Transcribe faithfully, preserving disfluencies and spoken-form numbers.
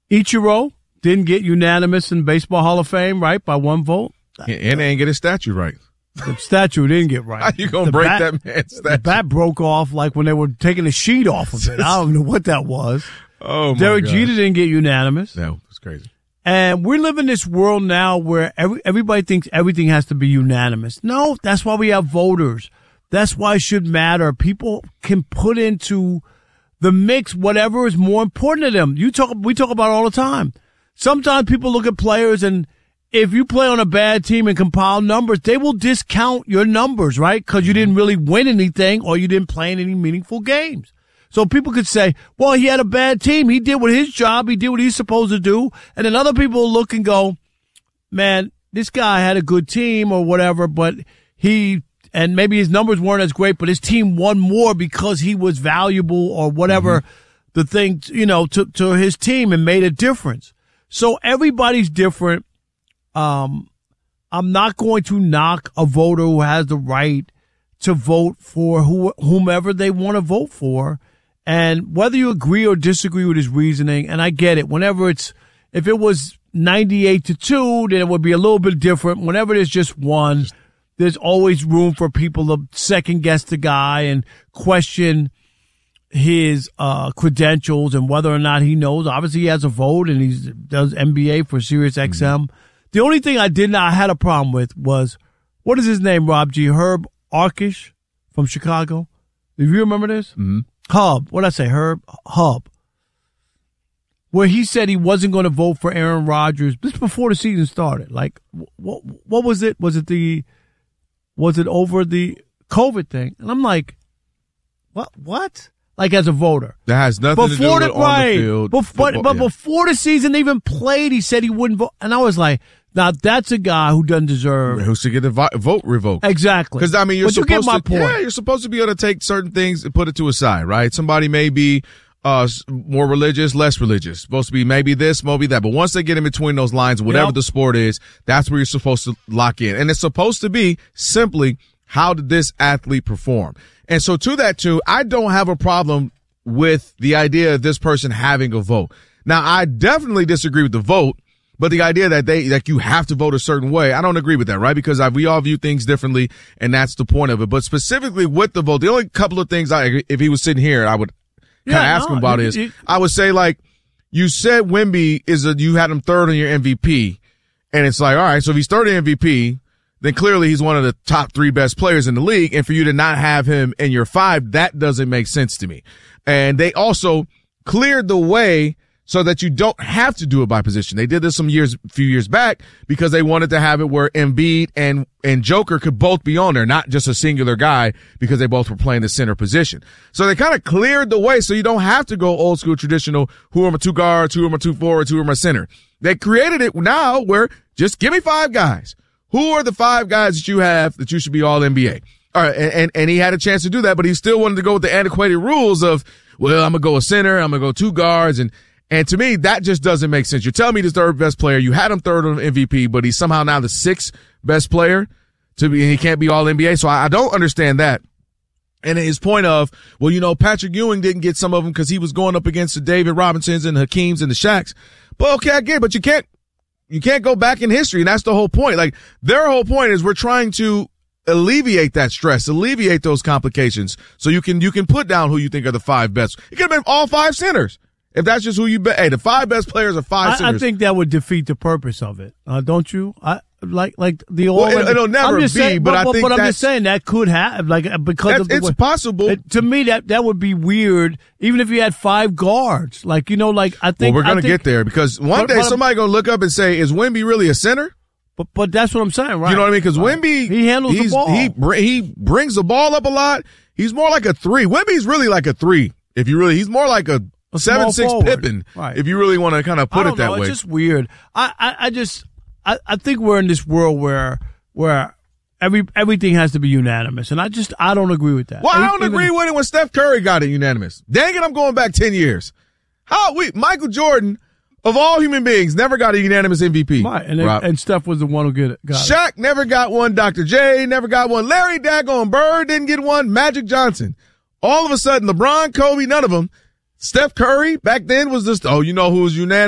Ichiro didn't get unanimous in Baseball Hall of Fame, right, by one vote. And they didn't get his statue right. The statue didn't get right. How you going to break bat, that man's statue? The bat broke off like when they were taking the sheet off of it. I don't know what that was. Oh, my Derek God. Jeter didn't get unanimous. No, it's crazy. And we're living in this world now where every, everybody thinks everything has to be unanimous. No, that's why we have voters. That's why it should matter. People can put into the mix whatever is more important to them. You talk, we talk about it all the time. Sometimes people look at players, and if you play on a bad team and compile numbers, they will discount your numbers, right? Because you didn't really win anything or you didn't play in any meaningful games. So people could say, well, he had a bad team. He did what his job. He did what he's supposed to do. And then other people will look and go, man, this guy had a good team or whatever, but he, and maybe his numbers weren't as great, but his team won more because he was valuable or whatever mm-hmm. the thing, you know, to, to his team and made a difference. So everybody's different. Um, I'm not going to knock a voter who has the right to vote for who, whomever they want to vote for. And whether you agree or disagree with his reasoning, and I get it, whenever it's, if it was ninety-eight to two, then it would be a little bit different. Whenever there's just one, there's always room for people to second guess the guy and question his uh credentials and whether or not he knows. Obviously, he has a vote and he does N B A for Sirius X M. Mm-hmm. The only thing I did not had a problem with was, what is his name, Rob G? Herb Arkish from Chicago. Do you remember this? Mm-hmm. Hub. What did I say? Herb Hub. Where he said he wasn't going to vote for Aaron Rodgers. This before the season started. Like, what, what was it? Was it the, was it over the COVID thing? And I'm like, what, what? Like as a voter. That has nothing before to do the, with right, on the field. Before, football, but yeah. before the season even played, he said he wouldn't vote. And I was like, now that's a guy who doesn't deserve. Who should get the vo- vote revoked. Exactly. Because, I mean, you're but supposed you get my to, point. yeah, you're supposed to be able to take certain things and put it to a side, right? Somebody may be uh more religious, less religious. Supposed to be maybe this, maybe that. But once they get in between those lines, whatever yep. the sport is, that's where you're supposed to lock in. And it's supposed to be simply, how did this athlete perform? And so to that, too, I don't have a problem with the idea of this person having a vote. Now, I definitely disagree with the vote, but the idea that they, that you have to vote a certain way, I don't agree with that, right? Because I, we all view things differently, and that's the point of it. But specifically with the vote, the only couple of things I, if he was sitting here, I would kind of yeah, ask no, him about it, is, it, I would say, like, you said Wemby is a, you had him third on your M V P, and it's like, all right, so if he's third in M V P, then clearly he's one of the top three best players in the league. And for you to not have him in your five, that doesn't make sense to me. And they also cleared the way so that you don't have to do it by position. They did this some years, a few years back, because they wanted to have it where Embiid and, and Joker could both be on there, not just a singular guy, because they both were playing the center position. So they kind of cleared the way so you don't have to go old school traditional, who are my two guards, who are my two forwards, who are my center. They created it now where just give me five guys. Who are the five guys that you have that you should be all N B A? All right, and, and, and he had a chance to do that, but he still wanted to go with the antiquated rules of, well, I'm going to go a center, I'm going to go two guards, and and to me, that just doesn't make sense. You're telling me the third best player, you had him third on M V P, but he's somehow now the sixth best player to be, and he can't be all N B A, so I, I don't understand that. And his point of, well, you know, Patrick Ewing didn't get some of them because he was going up against the David Robinsons and Hakeems and the Shaqs. But okay, I get it, but you can't, you can't go back in history, and that's the whole point. Like, their whole point is we're trying to alleviate that stress, alleviate those complications, so you can, you can put down who you think are the five best. It could have been all five centers. If that's just who you bet, hey, the five best players are five I, centers. I think that would defeat the purpose of it, uh, don't you? I like like the old. Well, it, it'll never I'm just be, saying, but, but I but, think but I'm that's, just saying that could happen, like because of the it's way, possible. It, to me, that that would be weird, even if you had five guards. Like you know, like I think. Well, we're gonna I think, get there because one but, day but somebody gonna look up and say, "Is Wemby really a center?" But but that's what I'm saying, right? You know what I mean? Because right. Wemby, he handles he's, the ball. He br- he brings the ball up a lot. He's more like a three. Wemby's really like a three. If you really, he's more like a, a seven six Pippen. Right. If you really want to kind of put I don't it that know, way. It's just weird. I, I, I just I, I think we're in this world where where every everything has to be unanimous, and I just I don't agree with that. Well, I don't Even, agree with it when Steph Curry got it unanimous. Dang it, I'm going back ten years. How we Michael Jordan, of all human beings, never got a unanimous M V P. Right, and, then, and Steph was the one who get it, got Shaq it. never got one. Doctor J never got one. Larry Daggone Bird didn't get one. Magic Johnson. All of a sudden, LeBron, Kobe, none of them. Steph Curry back then was just, oh, you know who was unanimous?